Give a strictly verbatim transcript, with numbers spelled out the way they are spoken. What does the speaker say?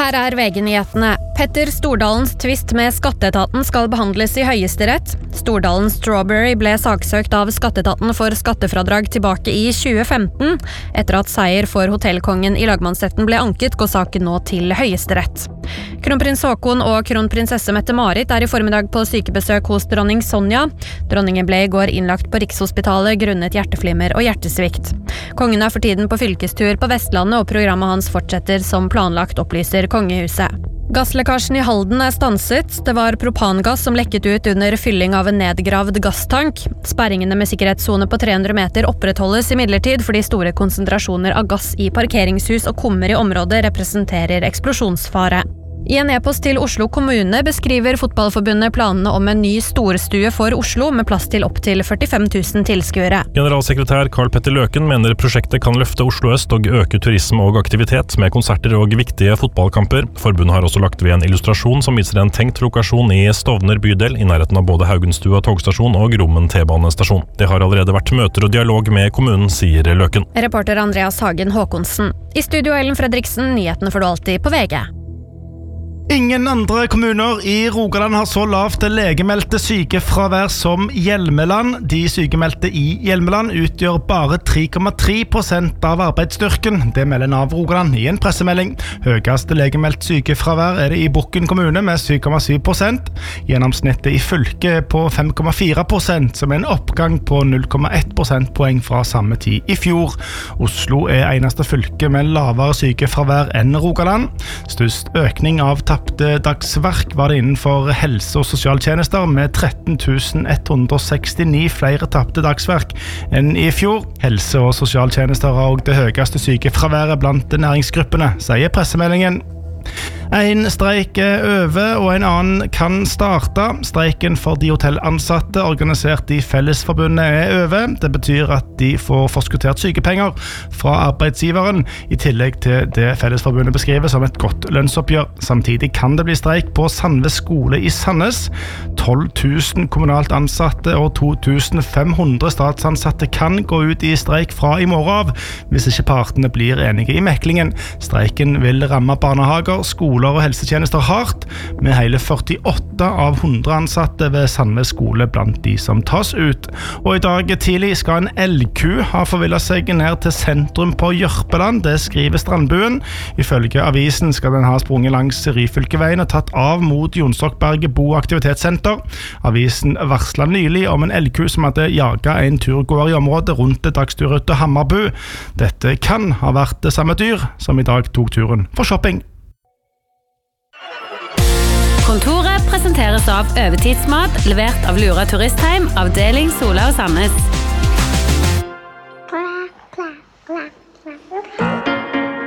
Her er V G-nyhetene. Petter Stordalens tvist med Skatteetaten skal behandles i Høyesterett. Stordalen Strawberry ble saksøkt av Skatteetaten for skattefradrag tilbake i tjue femten. Etter at seier for hotellkongen i lagmannsretten ble anket, går saken nå til Høyesterett. Kronprins Haakon og kronprinsesse Mette-Marit er i formiddag på sykebesøk hos dronning Sonja. Dronningen ble i går innlagt på Rikshospitalet grunnet hjerteflimmer og hjertesvikt. Kongen er for tiden på fylkestur på Vestlandet, og programmet hans fortsetter som planlagt, opplyser kongehuset. Gasslekkasjen i Halden er stanset. Det var propangass som lekket ut under fylling av en nedgravd gasstank. Sperringene med sikkerhetszone på tre hundre meter opprettholdes imidlertid fordi store konsentrasjoner av gass i parkeringshus og kummer i området representerer eksplosjonsfare. I en e-post til Oslo kommune beskriver Fotballforbundet planene om en ny storstue for Oslo med plass til opp til førtifem tusen tilskuere. Generalsekretær Karl Petter Løken mener prosjektet kan løfte Oslo øst og øke turisme og aktivitet med konserter og viktige fotballkamper. Forbundet har også lagt ved en illustrasjon som viser en tenkt lokasjon i Stovner bydel i nærheten av både Haugenstua togstasjon og Grommen T-banestasjon. Det har allerede vært møter og dialog med kommunen, sier Løken. Reporter Andreas Hagen Håkonsen. I studio Ellen Fredriksen, nyhetene får du alltid på V G. Ingen andre kommuner i Rogaland har så lavt legemeldte sykefravær som Hjelmeland. De sykemeldte i Hjelmeland utgjør bare tre komma tre prosent av arbeidsstyrken. Det melder Nav Rogaland i en pressemelding. Høyest legemeldt sykefravær er det i Bukken kommune med syv komma syv prosent. Gjennomsnittet i fylket på fem komma fire prosent, som er en oppgang på null komma ett prosentpoeng fra samme tid i fjor. Oslo er eneste fylke med lavere sykefravær enn Rogaland. Størst økning av tapte dagsverk var det innenfor helse- og sosialtjenester med tretten tusen ett hundre og sekstini flere tapte dagsverk enn i fjor. Helse- og sosialtjenester har også det høyeste sykefraværet blant næringsgruppene, sier pressemeldingen. En streik er over, og en annen kan starte. Streiken for de hotellansatte organisert i Fellesforbundet er over. Det betyr at de får forskuttert sykepenger fra arbeidsgiveren, i tillegg til det Fellesforbundet beskriver som et godt lønnsoppgjør. Samtidig kan det bli streik på Sandnes skole i Sandnes. tolv tusen kommunalt ansatte og to tusen fem hundre statsansatte kan gå ut i streik fra i morgen av, hvis ikke partene blir enige i meklingen. Streiken vil ramme barnehager, skoler og helsetjenester hardt, med hele førtiåtte av hundre ansatte ved Sandnes skole blant de som tas ut. Og i dag tidlig skal en elgku ha forvillet seg ned til sentrum på Jørpeland, det skriver Strandbuen. Ifølge avisen skal den ha sprunget langs Ryfylkeveien og tatt av mot Jonsokberget bo- og aktivitetssenter. Avisen varslet nylig om en elgku som hadde jaget en turgåer i området rundt dagsturrute Hammarbu. Dette kan ha vært det samme dyr som i dag tok turen for shopping. Kontoret presenteres av Øvetidsmat, levert av Lura Turistheim, avdeling Sola og Sandnes.